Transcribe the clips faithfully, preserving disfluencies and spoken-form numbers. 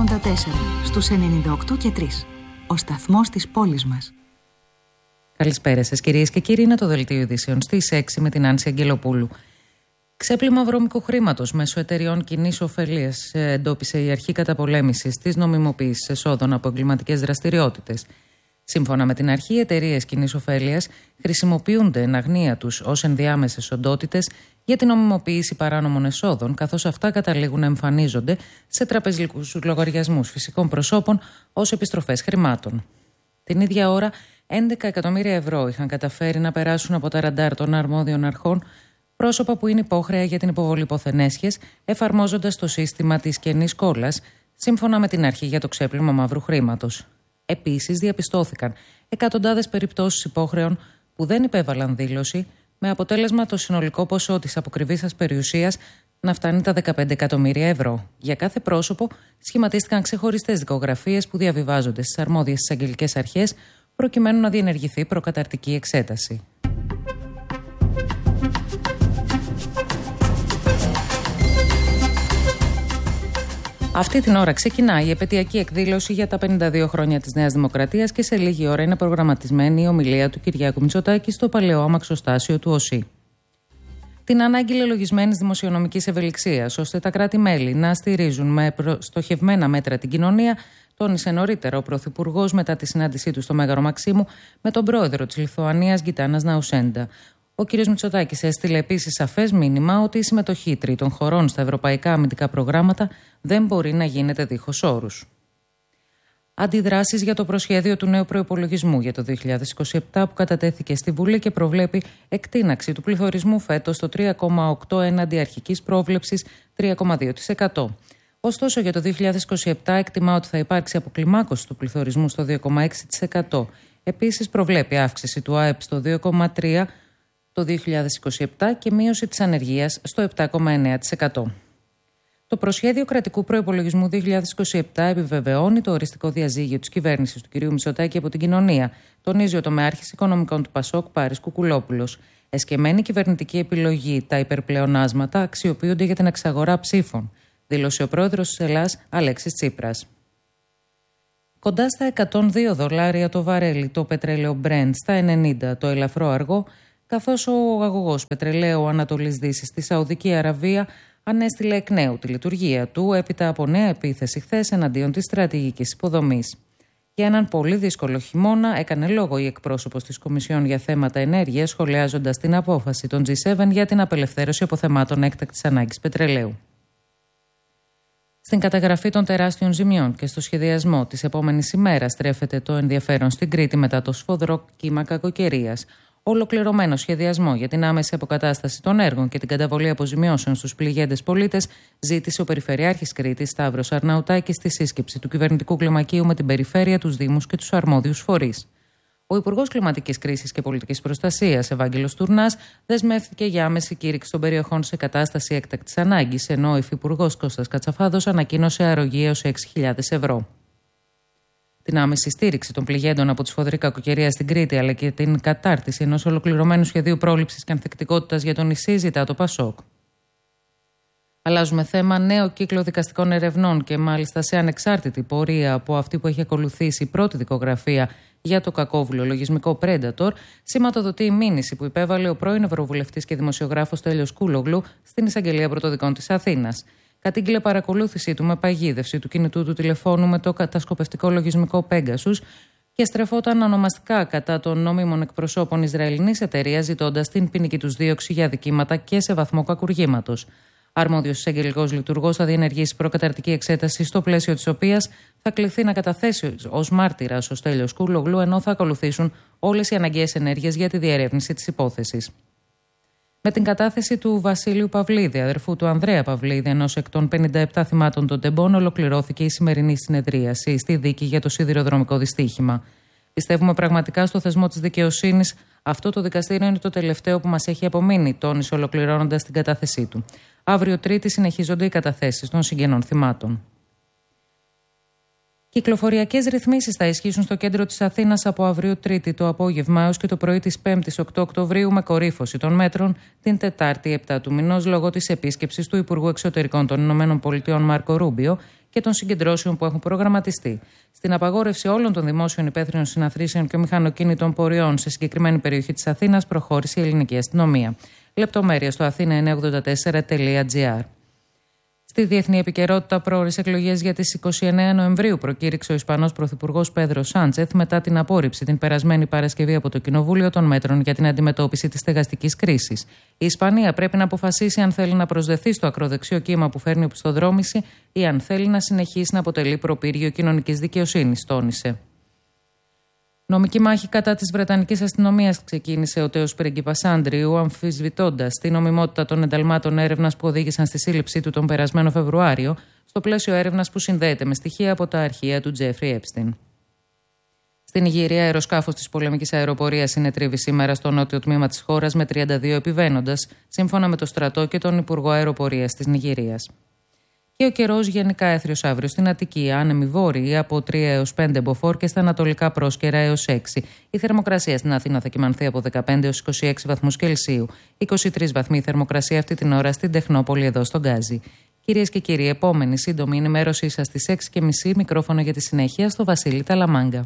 ογδόντα τέσσερα στους ενενήντα οκτώ και τρία. Ο σταθμός της πόλης μας. Καλησπέρα σας κυρίες και κύριοι, είναι το Δελτίο Ειδήσεων στις έξι με την Άνση Αγγελοπούλου. Ξέπλυμα βρώμικου χρήματος μέσω εταιριών κοινής ωφελίας εντόπισε η Αρχή Καταπολέμησης της νομιμοποίησης εσόδων από εγκληματικές δραστηριότητες. Σύμφωνα με την Αρχή, οι εταιρείες κοινής ωφέλειας χρησιμοποιούνται εν αγνία τους ως ενδιάμεσες οντότητες για την νομιμοποίηση παράνομων εσόδων, καθώς αυτά καταλήγουν να εμφανίζονται σε τραπεζικούς λογαριασμούς φυσικών προσώπων ως επιστροφές χρημάτων. Την ίδια ώρα, έντεκα εκατομμύρια ευρώ είχαν καταφέρει να περάσουν από τα ραντάρ των αρμόδιων αρχών πρόσωπα που είναι υπόχρεα για την υποβολή υποθενέσχες, εφαρμόζοντας το σύστημα της κενής κόλλας, σύμφωνα με την Αρχή για το Ξέπλυμα Μαύρου Χρήματος. Επίσης, διαπιστώθηκαν εκατοντάδες περιπτώσεις υπόχρεων που δεν υπέβαλαν δήλωση, με αποτέλεσμα το συνολικό ποσό της αποκριβής σας περιουσίας να φτάνει τα δεκαπέντε εκατομμύρια ευρώ. Για κάθε πρόσωπο σχηματίστηκαν ξεχωριστές δικογραφίες που διαβιβάζονται στις αρμόδιες εισαγγελικές αρχές, προκειμένου να διενεργηθεί προκαταρτική εξέταση. Αυτή την ώρα ξεκινάει η επετειακή εκδήλωση για τα πενήντα δύο χρόνια της Νέας Δημοκρατίας και σε λίγη ώρα είναι προγραμματισμένη η ομιλία του Κυριάκου Μητσοτάκη στο παλαιό αμαξοστάσιο του ΟΣΥ. Την ανάγκη λελογισμένης δημοσιονομικής ευελιξίας, ώστε τα κράτη-μέλη να στηρίζουν με στοχευμένα μέτρα την κοινωνία, τόνισε νωρίτερα ο Πρωθυπουργός μετά τη συνάντησή του στο Μέγαρο Μαξίμου με τον πρόεδρο της Λιθουανίας Γκιτάνας Ναουσέντα. Ο κ. Μητσοτάκης έστειλε επίσης σαφές μήνυμα ότι η συμμετοχή τρίτων χωρών στα ευρωπαϊκά αμυντικά προγράμματα δεν μπορεί να γίνεται δίχως όρους. Αντιδράσεις για το προσχέδιο του νέου προϋπολογισμού για το δύο χιλιάδες είκοσι επτά που κατατέθηκε στη Βουλή και προβλέπει εκτείναξη του πληθωρισμού φέτος στο τρία κόμμα οκτώ τοις εκατό έναντι αρχικής πρόβλεψης τρία κόμμα δύο τοις εκατό. Ωστόσο, για το δύο χιλιάδες είκοσι επτά εκτιμά ότι θα υπάρξει αποκλιμάκωση του πληθωρισμού στο δύο κόμμα έξι τοις εκατό. Επίσης, προβλέπει αύξηση του ΑΕΠ στο δύο κόμμα τρία τοις εκατό το δύο χιλιάδες είκοσι επτά και μείωση της ανεργίας στο επτά κόμμα εννέα τοις εκατό. Το προσχέδιο κρατικού προϋπολογισμού δύο χιλιάδες είκοσι επτά επιβεβαιώνει το οριστικό διαζύγιο της κυβέρνησης του κ. Μητσοτάκη από την κοινωνία, τονίζει ο τομεάρχης οικονομικών του Πασόκ Πάρης Κουκουλόπουλος. Εσκεμμένη κυβερνητική επιλογή, τα υπερπλεονάσματα αξιοποιούνται για την εξαγορά ψήφων, δήλωσε ο πρόεδρος της Ελλάδας Αλέξης Τσίπρας. Κοντά στα εκατόν δύο δολάρια το βαρέλι το πετρέλαιο Brent, στα ενενήντα το ελαφρό αργό, καθώς ο αγωγός πετρελαίου Ανατολής Δύσης στη Σαουδική Αραβία ανέστηλε εκ νέου τη λειτουργία του έπειτα από νέα επίθεση χθες εναντίον της στρατηγικής υποδομής. Για έναν πολύ δύσκολο χειμώνα έκανε λόγο η εκπρόσωπος της Κομισιόν για θέματα ενέργειας, σχολιάζοντας την απόφαση των τζι επτά για την απελευθέρωση αποθεμάτων έκτακτης ανάγκης πετρελαίου. Στην καταγραφή των τεράστιων ζημιών και στο σχεδιασμό της επόμενης ημέρας στρέφεται το ενδιαφέρον στην Κρήτη μετά το σφοδρό κύμα κακοκαιρίας. Ολοκληρωμένο σχεδιασμό για την άμεση αποκατάσταση των έργων και την καταβολή αποζημιώσεων στους πληγέντες πολίτες ζήτησε ο Περιφερειάρχης Κρήτης Σταύρος Αρναουτάκης στη σύσκεψη του κυβερνητικού κλιμακίου με την περιφέρεια, τους Δήμους και τους αρμόδιους φορείς. Ο Υπουργός Κλιματικής Κρίσης και Πολιτικής Προστασίας, Ευάγγελος Τουρνάς, δεσμεύτηκε για άμεση κήρυξη των περιοχών σε κατάσταση έκτακτης ανάγκης, ενώ ο Υφυπουργός Κώστας Κατσαφάδος ανακοίνωσε αρρωγή έως έξι χιλιάδες ευρώ. Την άμεση στήριξη των πληγέντων από τη σφοδρή κακοκαιρία στην Κρήτη, αλλά και την κατάρτιση ενός ολοκληρωμένου σχεδίου πρόληψης και ανθεκτικότητας για το νησί, ζητά το Πασόκ. Αλλάζουμε θέμα. Νέο κύκλο δικαστικών ερευνών και μάλιστα σε ανεξάρτητη πορεία από αυτή που έχει ακολουθήσει η πρώτη δικογραφία για το κακόβουλο λογισμικό Predator, σηματοδοτεί η μήνυση που υπέβαλε ο πρώην Ευρωβουλευτής και δημοσιογράφος Στέλιος Κούλογλου στην Εισαγγελία Πρωτοδικών της Αθήνας. Κατήγγειλε παρακολούθησή του με παγίδευση του κινητού του τηλεφώνου με το κατασκοπευτικό λογισμικό Pegasus και στρεφόταν ονομαστικά κατά των νόμιμων εκπροσώπων Ισραηλινής εταιρείας, ζητώντας την ποινική τους δίωξη για αδικήματα και σε βαθμό κακουργήματος. Αρμόδιος εισαγγελικός λειτουργός θα διενεργήσει προκαταρτική εξέταση, στο πλαίσιο της οποίας θα κληθεί να καταθέσει ως μάρτυρας ο Στέλιος Κούλογλου, ενώ θα ακολουθήσουν όλες οι αναγκαίες ενέργειες για τη διερεύνηση της υπόθεσης. Με την κατάθεση του Βασίλειου Παυλίδη, αδερφού του Ανδρέα Παυλίδη, ενός εκ των πενήντα επτά θυμάτων των τεμπών, ολοκληρώθηκε η σημερινή συνεδρίαση στη δίκη για το σιδηροδρομικό δυστύχημα. Πιστεύουμε πραγματικά στο θεσμό της δικαιοσύνης. Αυτό το δικαστήριο είναι το τελευταίο που μας έχει απομείνει, τόνισε ολοκληρώνοντας την κατάθεσή του. Αύριο Τρίτη συνεχίζονται οι καταθέσεις των συγγενών θυμάτων. Κυκλοφοριακές ρυθμίσεις θα ισχύσουν στο κέντρο της Αθήνας από αύριο Τρίτη το απόγευμα έως και το πρωί της Πέμπτης οκτώ Οκτωβρίου, με κορύφωση των μέτρων την Τετάρτη επτά του μηνός λόγω της επίσκεψης του Υπουργού Εξωτερικών των ΗΠΑ Μάρκο Ρούμπιο και των συγκεντρώσεων που έχουν προγραμματιστεί. Στην απαγόρευση όλων των δημόσιων υπαίθριων συναθρήσεων και μηχανοκίνητων πορεών σε συγκεκριμένη περιοχή της Αθήνας προχώρησε η ελληνική αστυνομία. Λεπτομέρειες στο αθήνα εννιακόσια ογδόντα τέσσερα τελεία τζι άρ. Στη διεθνή επικαιρότητα, πρόορες εκλογές για τις είκοσι εννέα Νοεμβρίου προκήρυξε ο Ισπανός Πρωθυπουργός Πέδρο Σάντσεθ μετά την απόρριψη την περασμένη Παρασκευή από το Κοινοβούλιο των μέτρων για την αντιμετώπιση της στεγαστικής κρίσης. Η Ισπανία πρέπει να αποφασίσει αν θέλει να προσδεθεί στο ακροδεξιό κύμα που φέρνει οπισθοδρόμηση ή αν θέλει να συνεχίσει να αποτελεί προπύργιο κοινωνικής δικαιοσύνης, τόνισε. Νομική μάχη κατά της Βρετανικής αστυνομίας ξεκίνησε ο τέος Πριγκιπασάντριου, αμφισβητώντας την νομιμότητα των ενταλμάτων έρευνας που οδήγησαν στη σύλληψή του τον περασμένο Φεβρουάριο, στο πλαίσιο έρευνας που συνδέεται με στοιχεία από τα αρχεία του Τζέφρι Έπστιν. Στην Ιγυρία, αεροσκάφος της πολεμικής αεροπορίας συνετρίβει σήμερα στο νότιο τμήμα της χώρας με τριάντα δύο επιβαίνοντας, σύμφωνα με το στρατό και τον Υπουργό Αεροπορίας της Νιγηρίας. Και ο καιρός γενικά έθριος αύριο στην Αττική, άνεμοι βόρειοι από τρία έως πέντε μποφόρ και στα ανατολικά πρόσκαιρα έως έξι. Η θερμοκρασία στην Αθήνα θα κυμανθεί από δεκαπέντε έως είκοσι έξι βαθμούς Κελσίου. είκοσι τρεις βαθμοί θερμοκρασία αυτή την ώρα στην Τεχνόπολη εδώ στον Γκάζι. Κυρίες και κύριοι, επόμενη σύντομη ενημέρωσή σας στις έξι και μισή, μικρόφωνο για τη συνέχεια στο Βασίλη Ταλαμάγκα.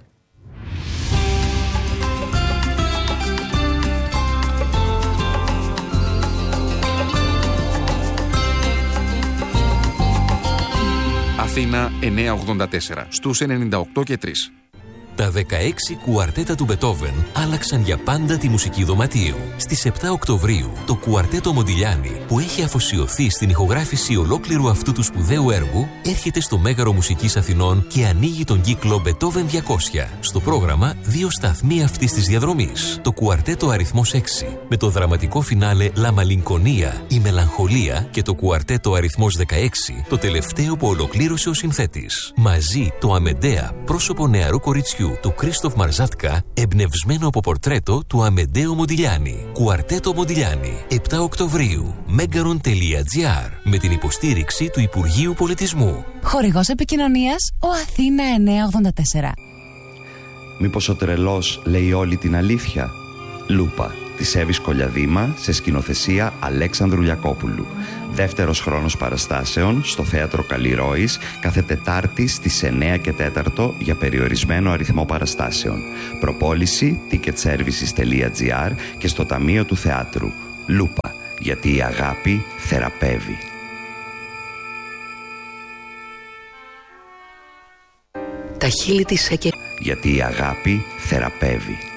Αθήνα εννιακόσια ογδόντα τέσσερα, στους ενενήντα οκτώ και τρία. Τα δεκαέξι κουαρτέτα του Μπετόβεν άλλαξαν για πάντα τη μουσική δωματίου. Στις επτά Οκτωβρίου, το κουαρτέτο Μοντιλιάνι, που έχει αφοσιωθεί στην ηχογράφηση ολόκληρου αυτού του σπουδαίου έργου, έρχεται στο Μέγαρο Μουσικής Αθηνών και ανοίγει τον κύκλο Μπετόβεν διακόσια. Στο πρόγραμμα, δύο σταθμοί αυτής της διαδρομής. Το κουαρτέτο αριθμός έξι, με το δραματικό φινάλε La Malinconia, η Μελαγχολία, και το κουαρτέτο αριθμός δεκαέξι, το τελευταίο που ολοκλήρωσε ο συνθέτης. Μαζί, το Αμεντέα, πρόσωπο νεαρού κοριτσιού του Κρίστοφ Μαρζάτκα, εμπνευσμένο από πορτρέτο του Αμεντέο Μοντιλιάνι. Κουαρτέτο Μοντιλιάνι, επτά Οκτωβρίου, μέγαρον τελεία τζι άρ, με την υποστήριξη του Υπουργείου Πολιτισμού. Χορηγός επικοινωνίας, ο Αθήνα εννιακόσια ογδόντα τέσσερα. Μήπως ο τρελός λέει όλη την αλήθεια? Λούπα, της Εύης Κολιαδήμα, σε σκηνοθεσία Αλέξανδρου Λιακόπουλου. Δεύτερος χρόνος παραστάσεων στο Θέατρο Καλλιρόης, κάθε Τετάρτη στις εννιά και τέσσερα για περιορισμένο αριθμό παραστάσεων. Προπόληση ticketservices τελεία τζι άρ και στο Ταμείο του Θεάτρου. Λούπα, γιατί η αγάπη θεραπεύει. Τα χείλη της εκε... Γιατί η αγάπη θεραπεύει.